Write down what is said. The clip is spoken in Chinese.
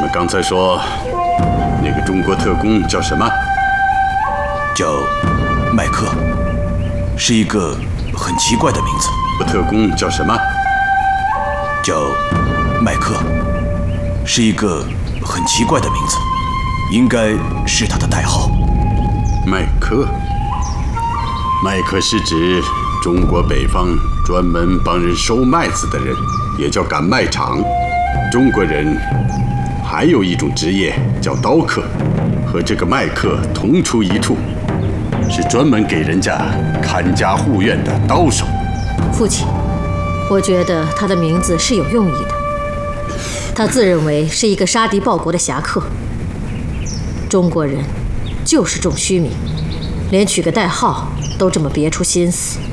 们刚才说那个中国特工叫什么？ 叫麦克，是一个很奇怪的名字。 特工叫什么？ 叫麦克，是一个很奇怪的名字，应该是他的代号。 麦克，麦克是指中国北方专门帮人收麦子的人，也叫赶麦场。中国人还有一种职业叫刀客，和这个麦克同出一处，是专门给人家看家护院的刀手。 父亲，我觉得他的名字是有用意的。他自认为是一个杀敌报国的侠客。中国人就是重虚名，连取个代号都这么别出心思。